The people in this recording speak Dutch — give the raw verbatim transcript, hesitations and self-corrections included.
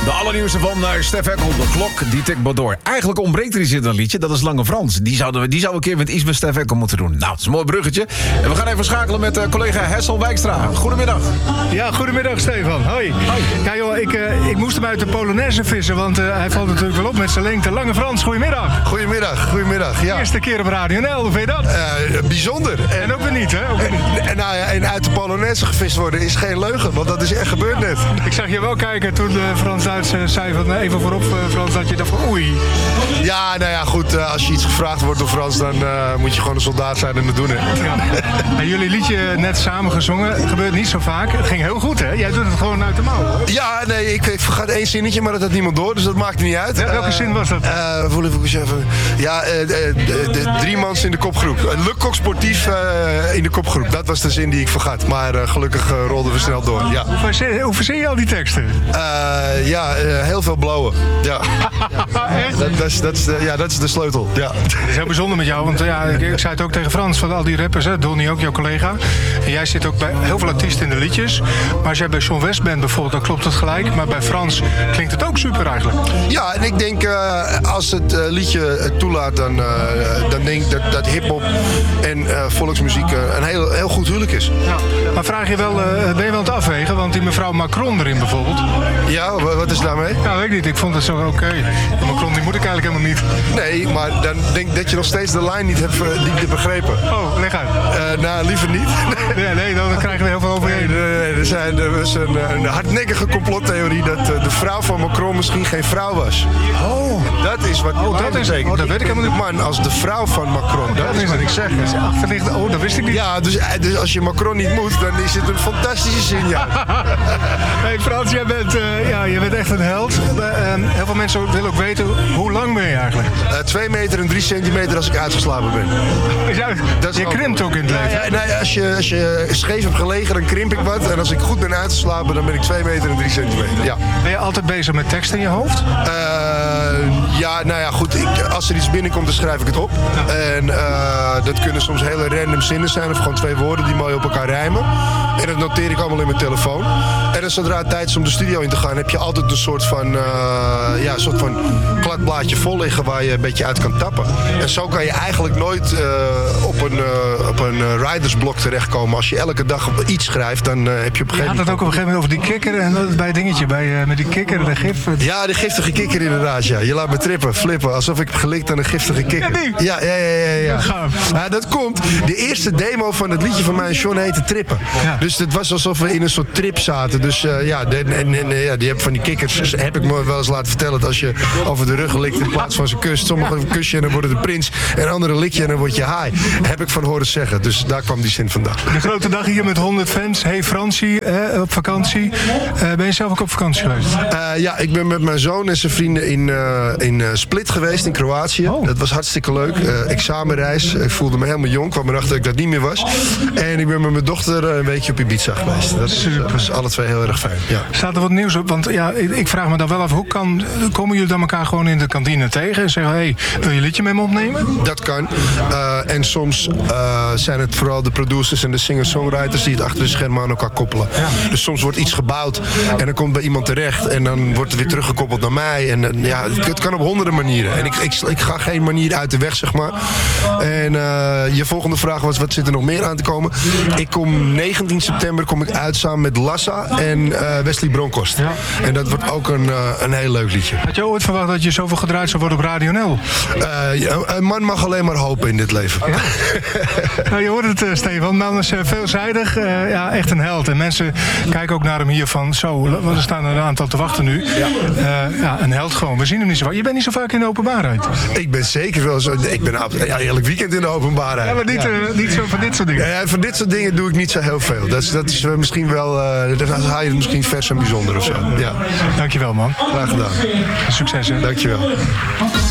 De allernieuwste van uh, Stef Ekkel, de klok, die tikt maar door. Eigenlijk ontbreekt er iets in dat liedje, dat is Lange Frans. Die zouden we, die zouden we een keer met iets met Stef Ekkel moeten doen. Nou, het is een mooi bruggetje. En we gaan even schakelen met uh, collega Hessel Wijkstra. Goedemiddag. Ja, goedemiddag Stefan. Hoi. Hoi. Ja joh, ik, uh, ik moest hem uit de Polonaise vissen, want uh, hij valt natuurlijk wel op met zijn lengte. Lange Frans, goedemiddag. Goedemiddag, goedemiddag. Ja. Eerste keer op Radio N L, hoe vind je dat? Uh, bijzonder. En, en ook weer niet, hè? Ook weer niet. En, en, nou ja, en uit de Polonaise gevist worden is geen leugen, want dat is echt gebeurd net. Ik zag je wel kijken toen uh, Frans Duits uh, zei van uh, even voorop uh, Frans, dat je dacht van oei. Ja, nou ja, goed, uh, als je iets gevraagd wordt door Frans, dan uh, moet je gewoon een soldaat zijn en het doen, hè. Ja. En jullie liedje net samen gezongen, gebeurt niet zo vaak. Het ging heel goed, hè? Jij doet het gewoon uit de mouw, hoor. Ja, nee, ik, ik vergat één zinnetje, maar dat had niemand door, dus dat maakt niet uit. Ja, welke uh, zin was dat? Uh, voel even even. Ja, uh, de, de, de drie mans in de kopgroep. Uh, Le Coq Sportief uh, in de kopgroep. Dat was de zin die ik vergat. Maar uh, gelukkig uh, rolden we snel door. Ja. Hoe verzin, hoe verzin je al die teksten? Uh, ja, uh, heel veel blauwen. Ja. Ja. Echt? Dat, dat, is, dat, is de, ja, dat is de sleutel. Ja. Het is heel bijzonder met jou, want ja, ik, ik zei het ook tegen Frans, van al die rappers, hè, Donnie ook, jouw collega. En jij zit ook bij heel veel artiesten in de liedjes. Maar als jij bij John West bent bijvoorbeeld, dan klopt het gelijk. Maar bij Frans klinkt het ook super eigenlijk. Ja, en ik denk, uh, als het uh, liedje het toelaat, dan, uh, dan denk ik dat, dat hiphop en uh, volksmuziek uh, een heel, heel goed huwelijk is. Ja. Maar vraag je wel, uh, ben je wel aan het afwegen? Want die mevrouw Macron erin bijvoorbeeld. Ja, wat is daarmee? Ja, weet ik niet. Ik vond het zo oké. Okay. Macron die moet ik eigenlijk helemaal niet. Nee, maar dan denk ik dat je nog steeds de lijn niet hebt, niet hebt begrepen. Oh, leg uit. Uh, nou, liever niet. Nee, nee, dan krijgen we heel veel over je. Nee, nee, nee, er, zijn, er is een, een hardnekkige complottheorie dat uh, de vrouw van Macron misschien geen vrouw was. Oh. Dat is wat oh, dat is, oh, dat weet ik helemaal niet. Man, als de vrouw van Macron, dat, dat is wat ik zeg. Dat is achterliggend. Oh, dat wist ik niet. Ja, dus, dus als je Macron niet moet, dan is het een fantastische zin, ja. Hey Frans, jij bent, uh, ja, jij bent echt een held. Uh, heel veel mensen willen ook weten, hoe lang ben je eigenlijk? Uh, twee meter en drie centimeter als ik uitgeslapen ben. Ja, dat je krimpt ook in het leven. Ja, ja, nee, als, je, als je scheef hebt gelegen, dan krimp ik wat. En als ik goed ben uitgeslapen, dan ben ik twee meter en drie centimeter. Ja. Ben je altijd bezig met tekst in je hoofd? Uh, ja, nou ja, goed. Ik, als er iets binnenkomt, dan schrijf ik het op. Ja. En uh, dat kunnen soms hele random zinnen zijn. Of gewoon twee woorden die mooi op elkaar rijmen. En dat noteer ik allemaal in mijn telefoon. En dan zodra het tijd is om de studio in te gaan, heb je altijd een soort van, uh, ja, een soort van kladblaadje vol liggen waar je een beetje uit kan tappen. En zo kan je eigenlijk nooit uh, op een, uh, op een uh, ridersblok terechtkomen. Als je elke dag iets schrijft, dan uh, heb je op een gegeven moment... Je had het ook op een gegeven moment over die kikker en dat bij het dingetje, bij, uh, met die kikker, de gif. Ja, die giftige kikker inderdaad, ja. Je laat me trippen, flippen, alsof ik heb gelikt aan een giftige kikker. Ja, die? Ja, ja, ja, ja. ja. Gaaf. Ja, dat komt. De eerste demo van het liedje van mij en John heette Trippen. Ja. Dus het was alsof we in een soort trip zaten. Dus uh, ja, de, en, en, ja, die heb van die kikkers, dus heb ik me wel eens laten vertellen, dat als je over de rug likt in plaats van zijn kust. Sommigen kus je en dan worden de prins, en anderen lik je en dan word je haai. Heb ik van horen zeggen. Dus daar kwam die zin vandaan. De grote dag hier met honderd fans. Hey Fransie, eh, op vakantie. Uh, ben je zelf ook op vakantie geweest? Uh, ja, ik ben met mijn zoon en zijn vrienden in, uh, in uh, Split geweest, in Kroatië. Oh. Dat was hartstikke leuk. Uh, examenreis. Ik voelde me helemaal jong. kwam erachter dat ik dat niet meer was. En ik ben met mijn dochter een weekje op Ibiza geweest. Dat is, uh, was alle twee heel erg fijn. Ja. Staat er wat nieuws op? Want ja, ik, ik vraag me dan wel af, hoe kan, komen jullie dan elkaar gewoon in de kantine tegen en zeggen, hey, wil je een liedje met me opnemen? Dat kan. Uh, en soms uh, zijn het vooral de producers en de singer-songwriters die het achter de schermen aan elkaar koppelen. Ja. Dus soms wordt iets gebouwd en dan komt bij iemand terecht en dan wordt het weer teruggekoppeld naar mij. En uh, ja, het kan op honderden manieren. En ik, ik, ik ga geen manier uit de weg, zeg maar. En uh, je volgende vraag was, wat zit er nog meer aan te komen? Ik kom negentien september kom ik uit samen met Lassa en uh, Wesley Bronkhorst. Ja. En dat wordt ook een, uh, een heel leuk liedje. Had je ooit verwacht dat je zoveel gedraaid zou worden op Radio N L? Uh, ja, een man mag alleen maar hopen in dit leven. Ja? Nou, je hoort het, uh, Stefan. Man is uh, veelzijdig. Uh, ja, echt een held. En mensen kijken ook naar hem hier van, zo, want er staan er een aantal te wachten nu. Ja, uh, ja een held gewoon. We zien hem niet zo vaak. Je bent niet zo vaak in de openbaarheid. Ik ben zeker wel zo. Ik ben ja, elk weekend in de openbaarheid. Ja, maar niet, ja. Uh, niet zo van dit soort dingen. Ja, van dit soort dingen doe ik niet zo heel veel. Dat is, dat is uh, misschien wel, uh, dan haal je het misschien vers en bijzonder of zo. Ja. Dankjewel, man. Graag gedaan. Succes, hè. Dankjewel.